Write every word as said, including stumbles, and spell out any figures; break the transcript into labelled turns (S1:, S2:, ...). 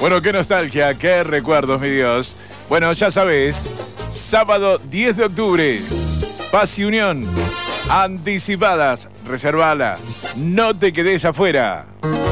S1: Bueno, qué nostalgia, qué recuerdos, mi Dios. Bueno, ya sabes, sábado diez de octubre, Paz y Unión, anticipadas, reservala, no te quedes afuera.